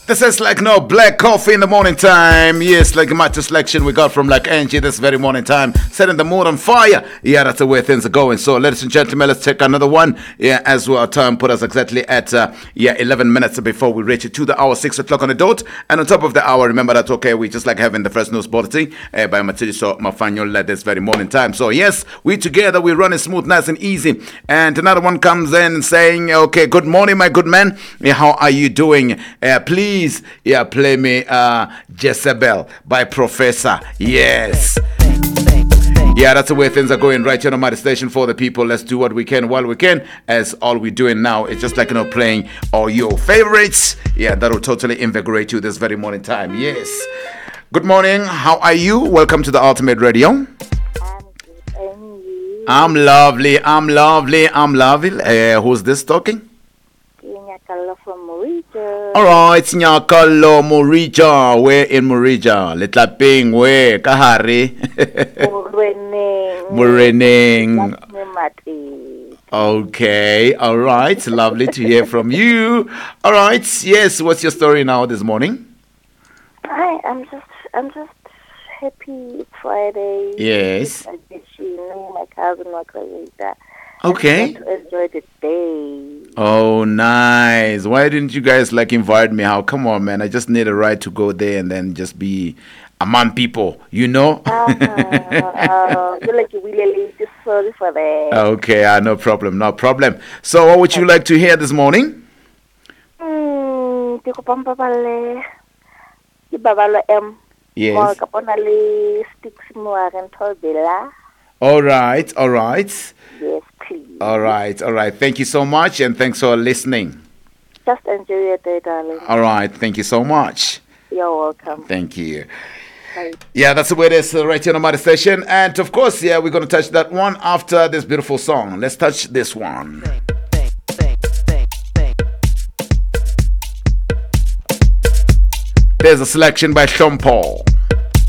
This is like no black coffee in the morning time. Yes, like a matter selection we got from like Angie this very morning time. Setting the mood on fire. Yeah, that's the way things are going. So, ladies and gentlemen, let's take another one. Yeah, as well, our time put us exactly at 11 minutes before we reach it to the hour 6 o'clock on the dot. And on top of the hour, remember that okay, we just like having the first news bulletin by Matiliso Mafanyola this very morning time. So yes, we together we run it smooth, nice and easy. And another one comes in saying, okay, good morning, my good man. Yeah, how are you doing? Please, yeah, play me Jezebel by Professor. Yes. Yeah, that's the way things are going right here on my station for the people. Let's do what we can while we can, as all we're doing now is just like, playing all your favorites. Yeah, that will totally invigorate you this very morning time. Yes. Good morning. How are you? Welcome to the Ultimate Radio. I'm lovely. Who's this talking? From Morija. Alright, Nyakalo Morija. Where in Morija? Little Ping, where? Kahari. Moreneng. Okay, alright. Lovely to hear from you. Alright, yes, what's your story now this morning? Hi, I'm just happy it's Friday. Yes. My cousin Margarita. Okay. To enjoy the day. Oh, nice. Why didn't you guys invite me? How? Come on, man. I just need a ride to go there and then just be among people, You're really sorry for that. Okay, no problem. So, what would you like to hear this morning? Yes. All right. Yes, please. All right. Thank you so much, and thanks for listening. Just enjoy your day, darling. All right. Thank you so much. You're welcome. Thank you. Bye. Yeah, that's the way it is right here on my station. And of course, yeah, we're going to touch that one after this beautiful song. Let's touch this one. There's a selection by Sean Paul.